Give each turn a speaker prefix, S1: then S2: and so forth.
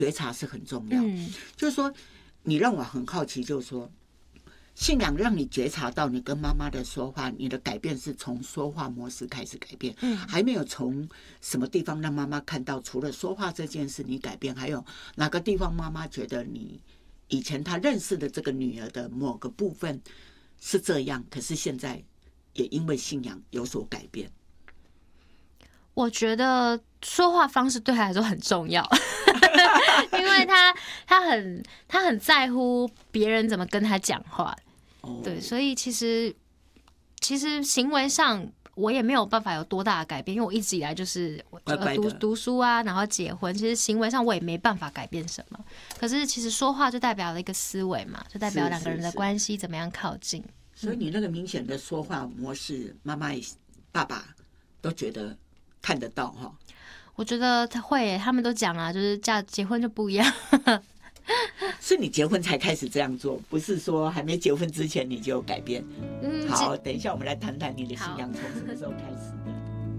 S1: 觉察是很重要。就是说，你让我很好奇，就是说，信仰让你觉察到你跟妈妈的说话，你的改变是从说话模式开始改变，还没有从什么地方让妈妈看到，除了说话这件事你改变，还有哪个地方妈妈觉得你以前她认识的这个女儿的某个部分是这样，可是现在也因为信仰有所改变。
S2: 我觉得说话方式对他来说很重要，因为他很在乎别人怎么跟他讲话，对，所以其实行为上我也没有办法有多大的改变，因为我一直以来就是读书啊，然后结婚，其实行为上我也没办法改变什么。可是其实说话就代表了一个思维嘛，就代表两个人的关系怎么样靠近。
S1: 所以你那个明显的说话模式，妈妈爸爸都觉得看得到哈。
S2: 我觉得他会，他们都讲啊，就是结婚就不一样。
S1: 是你结婚才开始这样做，不是说还没结婚之前你就有改变。好，等一下我们来谈谈你的信仰从什么时候开始的。